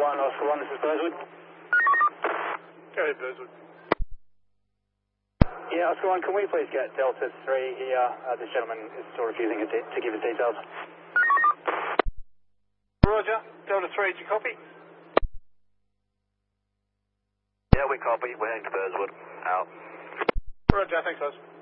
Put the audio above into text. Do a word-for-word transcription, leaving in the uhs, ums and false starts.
one, Oscar one, this is Burswood. Go ahead, Burswood. Yeah, Oscar one, can we please get Delta three here? Uh, this gentleman is still refusing to give his details. Roger, Delta three, do you copy? Yeah, we copy. We're heading to Burswood. Out. Roger, thanks, guys.